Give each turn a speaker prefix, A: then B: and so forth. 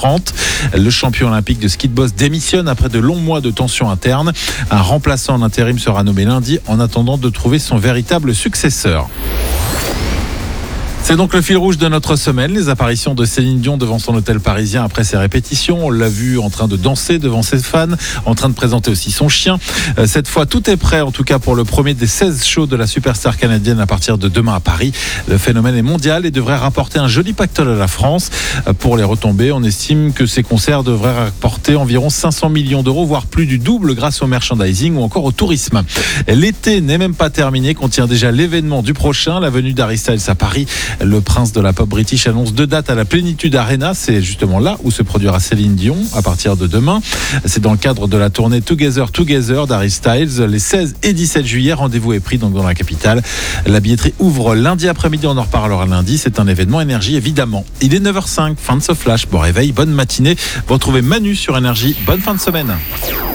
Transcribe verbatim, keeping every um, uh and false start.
A: trente. Le champion olympique de ski de boss démissionne après de longs mois de tensions internes. Un remplaçant en intérim sera nommé lundi en attendant de trouver son véritable successeur. C'est donc le fil rouge de notre semaine, les apparitions de Céline Dion devant son hôtel parisien après ses répétitions. On l'a vu en train de danser devant ses fans, en train de présenter aussi son chien. Cette fois, tout est prêt, en tout cas pour le premier des seize shows de la superstar canadienne à partir de demain à Paris. Le phénomène est mondial et devrait rapporter un joli pactole à la France. Pour les retombées, on estime que ces concerts devraient rapporter environ cinq cents millions d'euros, voire plus du double grâce au merchandising ou encore au tourisme. L'été n'est même pas terminé, contient déjà l'événement du prochain, la venue d'Harry Styles à Paris. Le prince de la pop british annonce deux dates à la Plénitude Arena. C'est justement là où se produira Céline Dion à partir de demain. C'est dans le cadre de la tournée Together Together d'Harry Styles. Les seize et dix-sept juillet, rendez-vous est pris donc dans la capitale. La billetterie ouvre lundi après-midi, on en reparlera lundi. C'est un événement énergie évidemment. Il est neuf heures cinq, fin de ce flash. Bon réveil, bonne matinée. Vous retrouvez Manu sur Énergie. Bonne fin de semaine.